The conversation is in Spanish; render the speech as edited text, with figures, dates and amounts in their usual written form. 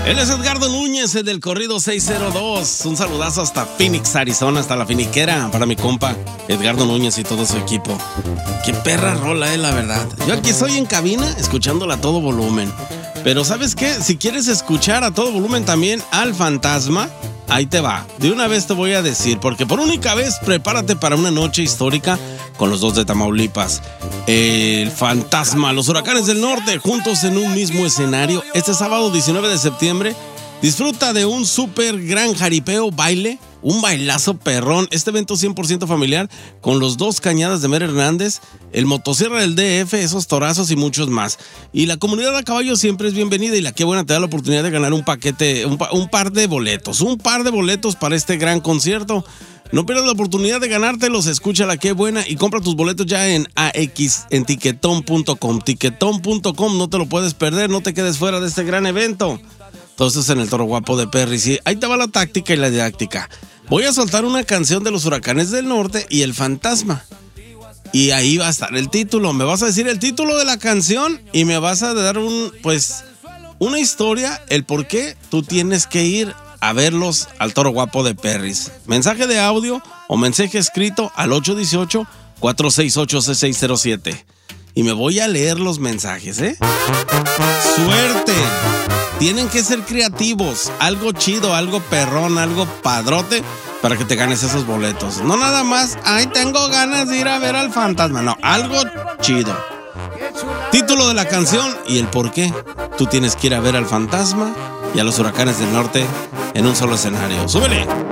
Él es Edgardo Núñez, el del corrido 602. Un saludazo hasta Phoenix, Arizona, hasta la finiquera para mi compa Edgardo Núñez y todo su equipo. Qué perra rola, la verdad. Yo aquí estoy en cabina escuchándola a todo volumen. Pero ¿sabes qué? Si quieres escuchar a todo volumen también al Fantasma, ahí te va. De una vez te voy a decir, porque por única vez prepárate para una noche histórica con los dos de Tamaulipas. El Fantasma, los Huracanes del Norte, juntos en un mismo escenario. Este sábado 19 de septiembre, disfruta de un súper gran jaripeo, baile, un bailazo perrón. Este evento 100% familiar con los dos Cañadas de Mer Hernández, el Motosierra del DF, esos torazos y muchos más. Y la comunidad a caballo siempre es bienvenida y la Qué Buena te da la oportunidad de ganar un paquete, un par de boletos para este gran concierto. No pierdas la oportunidad de ganártelos, escucha la Qué Buena y compra tus boletos ya en tiquetón.com. Tiquetón.com, no te lo puedes perder, no te quedes fuera de este gran evento. Todo esto es en el Toro Guapo de Perris. Y ahí te va la táctica y la didáctica. Voy a soltar una canción de los Huracanes del Norte y el Fantasma. Y ahí va a estar el título. Me vas a decir el título de la canción y me vas a dar una historia, el por qué tú tienes que ir a verlos al Toro Guapo de Perris. Mensaje de audio o mensaje escrito al 818-468-6607. Y me voy a leer los mensajes, ¿eh? ¡Suerte! Tienen que ser creativos, algo chido, algo perrón, algo padrote para que te ganes esos boletos. No nada más, ay, tengo ganas de ir a ver al Fantasma. No, algo chido. Título de la canción y el por qué tú tienes que ir a ver al Fantasma y a los Huracanes del Norte en un solo escenario. ¡Súbele!